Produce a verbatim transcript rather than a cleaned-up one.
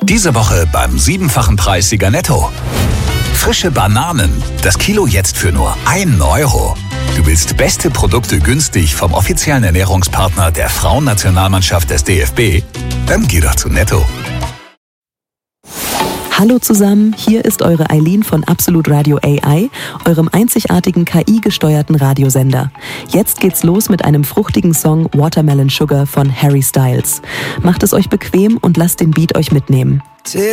Diese Woche beim siebenfachen Preissieger Netto. Frische Bananen. Das Kilo jetzt für nur ein Euro. Du willst beste Produkte günstig vom offiziellen Ernährungspartner der Frauennationalmannschaft des D F B? Dann geh doch zu Netto. Hallo zusammen, hier ist eure Eileen von Absolut Radio A I, eurem einzigartigen K I-gesteuerten Radiosender. Jetzt geht's los mit einem fruchtigen Song Watermelon Sugar von Harry Styles. Macht es euch bequem und lasst den Beat euch mitnehmen.